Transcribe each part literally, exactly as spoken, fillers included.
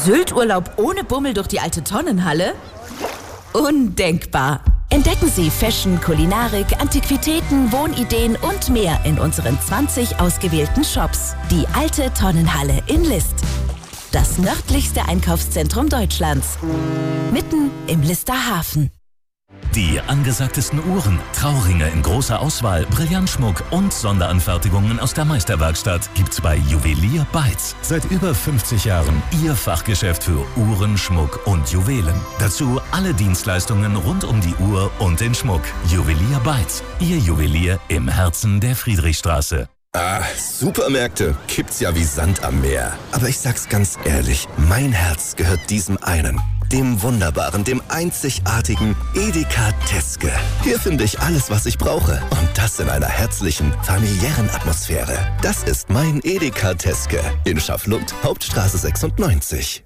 Sylt-Urlaub ohne Bummel durch die alte Tonnenhalle? Undenkbar. Entdecken Sie Fashion, Kulinarik, Antiquitäten, Wohnideen und mehr in unseren zwanzig ausgewählten Shops. Die alte Tonnenhalle in List. Das nördlichste Einkaufszentrum Deutschlands. Mitten im Lister Hafen. Die angesagtesten Uhren, Trauringe in großer Auswahl, Brillantschmuck und Sonderanfertigungen aus der Meisterwerkstatt gibt's bei Juwelier Beitz. Seit über fünfzig Jahren Ihr Fachgeschäft für Uhren, Schmuck und Juwelen. Dazu alle Dienstleistungen rund um die Uhr und den Schmuck. Juwelier Beitz, Ihr Juwelier im Herzen der Friedrichstraße. Ah, Supermärkte gibt's ja wie Sand am Meer. Aber ich sag's ganz ehrlich, mein Herz gehört diesem einen. Dem wunderbaren, dem einzigartigen Edeka Teske. Hier finde ich alles, was ich brauche. Und das in einer herzlichen, familiären Atmosphäre. Das ist mein Edeka Teske in Schafflund, Hauptstraße sechsundneunzig.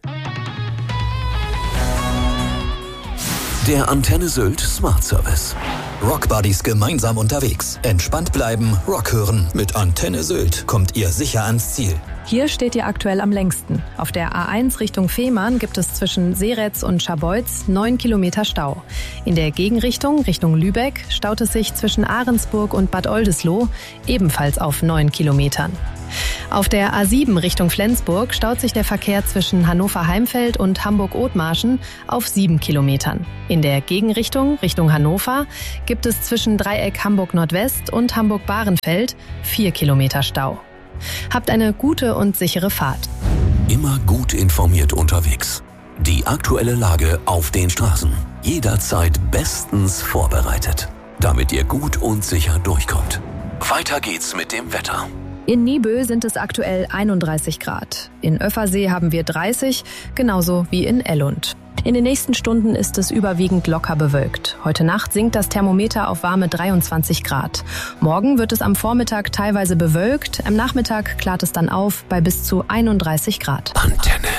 Der Antenne Sylt Smart Service. Rockbuddies gemeinsam unterwegs. Entspannt bleiben, Rock hören. Mit Antenne Sylt kommt ihr sicher ans Ziel. Hier steht ihr aktuell am längsten. Auf der A eins Richtung Fehmarn gibt es zwischen Seretz und Scharbeutz neun Kilometer Stau. In der Gegenrichtung, Richtung Lübeck, staut es sich zwischen Ahrensburg und Bad Oldesloe, ebenfalls auf neun Kilometern. Auf der A sieben Richtung Flensburg staut sich der Verkehr zwischen Hannover-Heimfeld und Hamburg-Othmarschen auf sieben Kilometern. In der Gegenrichtung, Richtung Hannover, gibt es zwischen Dreieck Hamburg-Nordwest und Hamburg-Bahrenfeld vier Kilometer Stau. Habt eine gute und sichere Fahrt. Immer gut informiert unterwegs. Die aktuelle Lage auf den Straßen. Jederzeit bestens vorbereitet. Damit ihr gut und sicher durchkommt. Weiter geht's mit dem Wetter. In Niebö sind es aktuell einunddreißig Grad. In Öffersee haben wir dreißig, genauso wie in Ellund. In den nächsten Stunden ist es überwiegend locker bewölkt. Heute Nacht sinkt das Thermometer auf warme dreiundzwanzig Grad. Morgen wird es am Vormittag teilweise bewölkt, am Nachmittag klart es dann auf bei bis zu einunddreißig Grad. Antenne.